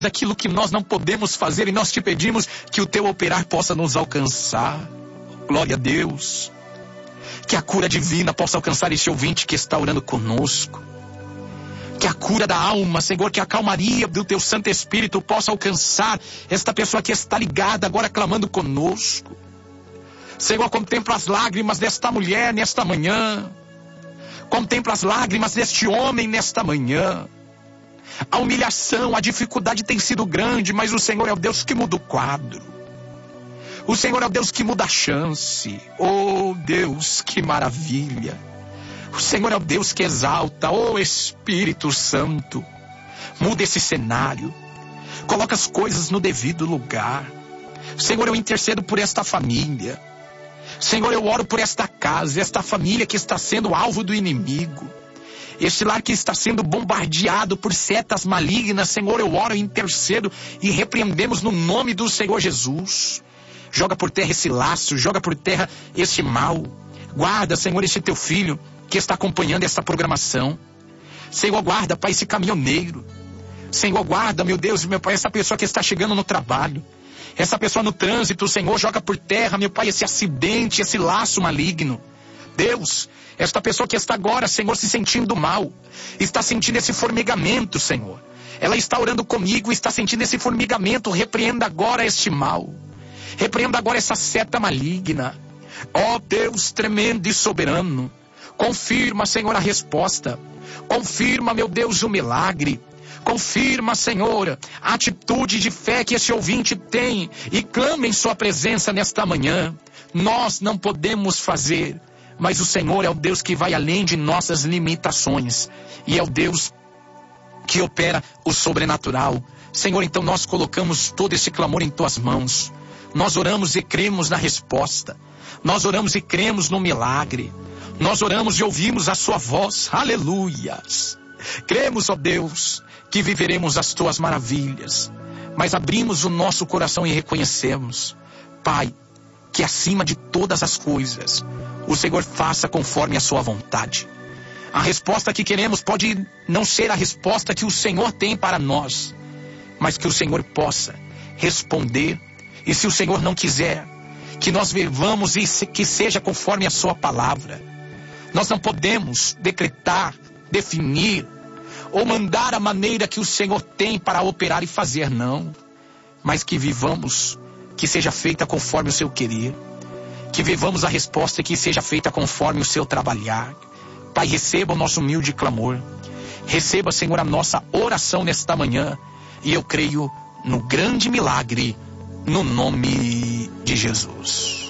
daquilo que nós não podemos fazer, e nós te pedimos que o teu operar possa nos alcançar. Glória a Deus. Que a cura divina possa alcançar esse ouvinte que está orando conosco. Que a cura da alma, Senhor, que a calmaria do teu Santo Espírito possa alcançar esta pessoa que está ligada agora clamando conosco. Senhor, contempla as lágrimas desta mulher nesta manhã. Contempla as lágrimas deste homem nesta manhã. A humilhação, a dificuldade tem sido grande, mas o Senhor é o Deus que muda o quadro. O Senhor é o Deus que muda a chance. Oh Deus, que maravilha. O Senhor é o Deus que exalta. Oh Espírito Santo, muda esse cenário. Coloca as coisas no devido lugar. Senhor, eu intercedo por esta família. Senhor, eu oro por esta casa, esta família que está sendo alvo do inimigo. Este lar que está sendo bombardeado por setas malignas. Senhor, eu oro e intercedo e repreendemos no nome do Senhor Jesus. Joga por terra esse laço, joga por terra este mal. Guarda, Senhor, este teu filho que está acompanhando esta programação. Senhor, guarda, Pai, esse caminhoneiro. Senhor, guarda, meu Deus, meu Pai, essa pessoa que está chegando no trabalho. Essa pessoa no trânsito, Senhor, joga por terra, meu Pai, esse acidente, esse laço maligno. Deus, esta pessoa que está agora, Senhor, se sentindo mal, está sentindo esse formigamento, Senhor. Ela está orando comigo, está sentindo esse formigamento. Repreenda agora este mal. Repreenda agora essa seta maligna. Ó Deus tremendo e soberano, confirma, Senhor, a resposta. Confirma, meu Deus, o milagre. Confirma, Senhor, a atitude de fé que esse ouvinte tem e clama em sua presença nesta manhã. Nós não podemos fazer, mas o Senhor é o Deus que vai além de nossas limitações e é o Deus que opera o sobrenatural. Senhor, então nós colocamos todo esse clamor em tuas mãos. Nós oramos e cremos na resposta. Nós oramos e cremos no milagre. Nós oramos e ouvimos a sua voz. Aleluias. Cremos, ó Deus, que viveremos as tuas maravilhas. Mas abrimos o nosso coração e reconhecemos, Pai, que acima de todas as coisas, o Senhor faça conforme a sua vontade. A resposta que queremos pode não ser a resposta que o Senhor tem para nós, mas que o Senhor possa responder. E se o Senhor não quiser, que nós vivamos e que seja conforme a sua palavra. Nós não podemos decretar, definir ou mandar a maneira que o Senhor tem para operar e fazer, não. Mas que vivamos, que seja feita conforme o seu querer. Que vivamos a resposta e que seja feita conforme o seu trabalhar. Pai, receba o nosso humilde clamor. Receba, Senhor, a nossa oração nesta manhã. E eu creio no grande milagre, no nome de Jesus.